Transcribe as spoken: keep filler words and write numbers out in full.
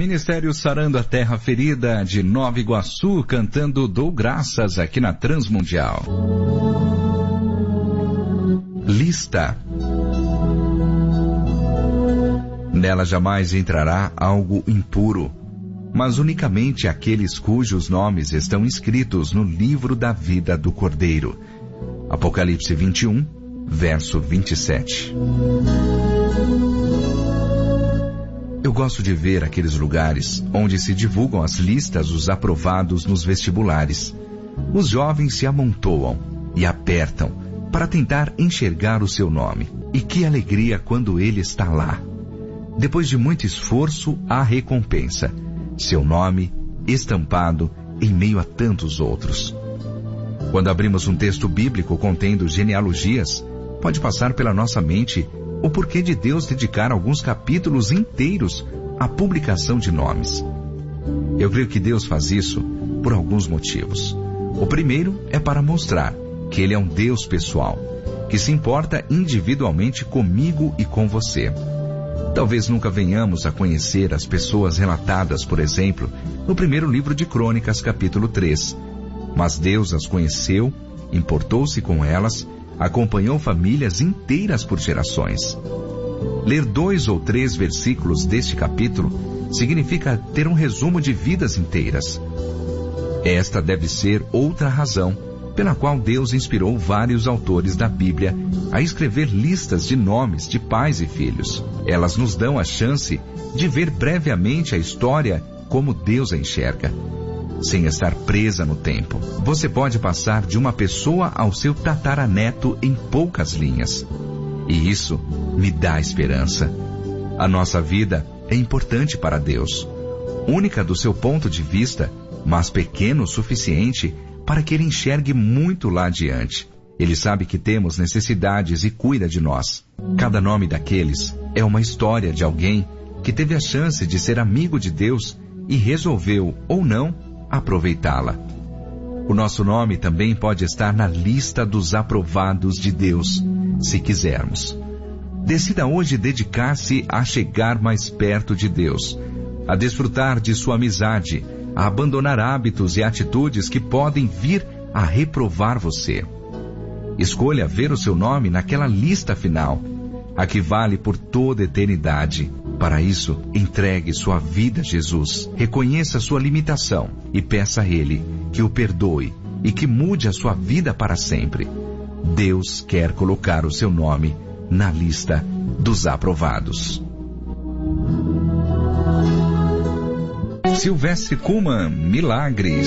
Ministério Sarando a Terra Ferida de Nova Iguaçu, cantando Dou Graças aqui na Transmundial. Lista. Nela jamais entrará algo impuro, mas unicamente aqueles cujos nomes estão escritos no livro da vida do Cordeiro. Apocalipse vinte e um, verso vinte e sete. Eu gosto de ver aqueles lugares onde se divulgam as listas dos aprovados nos vestibulares. Os jovens se amontoam e apertam para tentar enxergar o seu nome. E que alegria quando ele está lá. Depois de muito esforço, há recompensa. Seu nome estampado em meio a tantos outros. Quando abrimos um texto bíblico contendo genealogias, pode passar pela nossa mente o porquê de Deus dedicar alguns capítulos inteiros à publicação de nomes. Eu creio que Deus faz isso por alguns motivos. O primeiro é para mostrar que Ele é um Deus pessoal, que se importa individualmente comigo e com você. Talvez nunca venhamos a conhecer as pessoas relatadas, por exemplo, no primeiro livro de Crônicas, capítulo três. Mas Deus as conheceu, importou-se com elas, acompanhou famílias inteiras por gerações. Ler dois ou três versículos deste capítulo significa ter um resumo de vidas inteiras. Esta deve ser outra razão pela qual Deus inspirou vários autores da Bíblia a escrever listas de nomes de pais e filhos. Elas nos dão a chance de ver brevemente a história como Deus a enxerga, sem estar presa no tempo. Você pode passar de uma pessoa ao seu tataraneto em poucas linhas. E isso me dá esperança. A nossa vida é importante para Deus. Única do seu ponto de vista, mas pequeno o suficiente para que Ele enxergue muito lá adiante. Ele sabe que temos necessidades e cuida de nós. Cada nome daqueles é uma história de alguém que teve a chance de ser amigo de Deus e resolveu, ou não, aproveitá-la. O nosso nome também pode estar na lista dos aprovados de Deus, se quisermos. Decida hoje dedicar-se a chegar mais perto de Deus, a desfrutar de sua amizade, a abandonar hábitos e atitudes que podem vir a reprovar você. Escolha ver o seu nome naquela lista final, a que vale por toda a eternidade. Para isso, entregue sua vida a Jesus, reconheça sua limitação e peça a Ele que o perdoe e que mude a sua vida para sempre. Deus quer colocar o seu nome na lista dos aprovados. Silvestre Kuhlmann, Milagres.